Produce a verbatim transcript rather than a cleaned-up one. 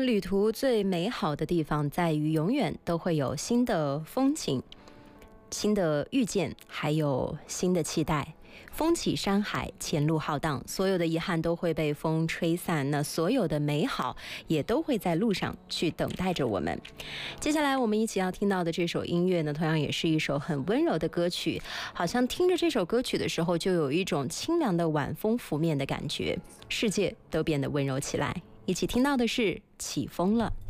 段旅途最美好的地方在于，永远都会有新的风景、新的遇见，还有新的期待。风起山海，前路浩荡，所有的遗憾都会被风吹散，那所有的美好也都会在路上去等待着我们。接下来我们一起要听到的这首音乐呢，同样也是一首很温柔的歌曲，好像听着这首歌曲的时候，就有一种清凉的晚风拂面的感觉，世界都变得温柔起来。一起听到的是起风了。